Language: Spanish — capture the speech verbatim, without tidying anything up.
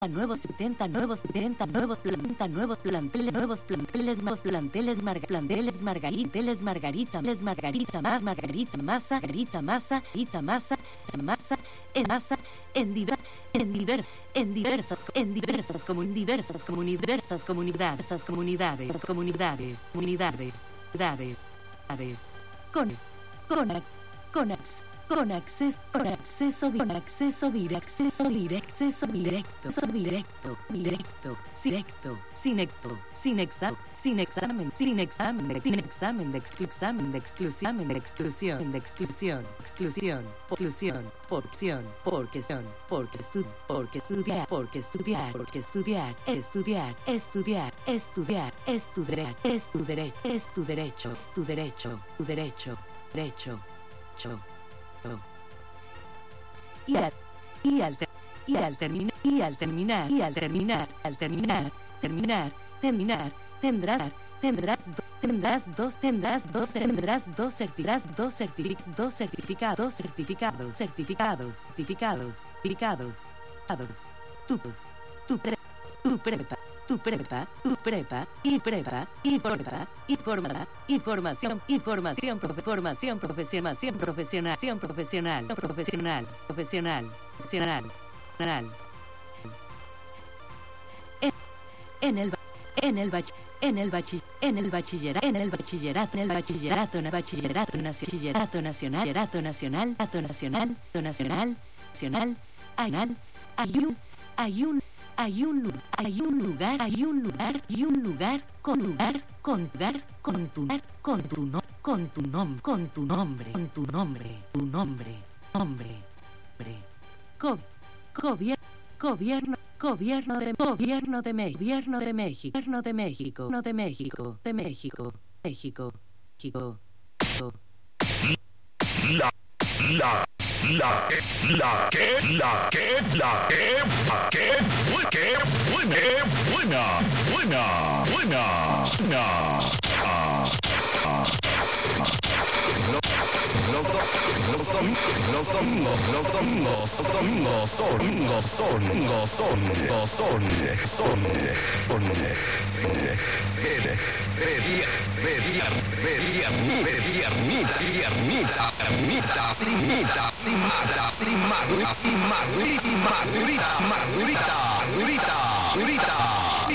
nuevos setenta nuevos setenta nuevos planta nuevos planteles nuevos planteles nuevos planteles marga, planteles margariteles margarita les margarita más margarita masa margarita masa ita masa masa en masa en diver, en divers, en diversas en diversas comun, diversas comunidades comunidades comunidades comunidades comunidades comunidades comunidades con con con Con acceso, con acceso, con acceso directo, acceso directo, acceso directo, directo, directo, directo, sin exto, sin examen, sin examen, sin examen, sin examen de examen de exclusión, de exclusión, de exclusión, exclusión, exclusión, porción, porque son, porque estudiar, porque estudiar, porque estudiar, porque estudiar, estudiar, estudiar, estudiar, estudiar, es tu derecho, es tu derecho, es tu derecho, tu derecho, derecho, derecho. Y al, y al, y al terminar, y al terminar, y al terminar, al terminar, terminar, terminar, tendrás, tendrás, tendrás dos, tendrás dos, tendrás dos, certificados, dos certificados, dos certificados, certificados, certificados, certificados, certificados, certificados, tu, tu, pre, tu prepa. Tu prepa, tu prepa, y prepa, y prepa, y forma, información, información, profe, formación, profesionación, profesionación, profesional, profesional, profesional, profesional, profesional. En, en el, en el bach, en el bachi, en el bachillerato, en el bachillerato, en el bachillerato, en el bachillerato, bachillerato nacional, bachillerato nacional, nacional, nacional, nacional, nacional, hay un, hay un Hay un, hay un lugar, hay un lugar, y un lugar, con lugar, con lugar, con tu, con tu, no, con tu nombre, con tu nombre, con tu nombre, tu nombre, nombre, nombre, Co, gobierno, gobierno, gobierno de, gobierno de México, gobierno de México, gobierno de México, no de México, de México, México, México, México. La, la. La que, la que, la que, la que, la que, bu- que, buena, buena, buena, buena, buena. Ah, ah, ah. Los, do- los, dom- los domingos, los domingos, los domingos son, domingos son, domingos son, domingos son, son, son, ver, ver, ver, ver, viernita, viernita, cernita, simita, simada, simadura, simadurita, madurita, madurita, madurita, madurita.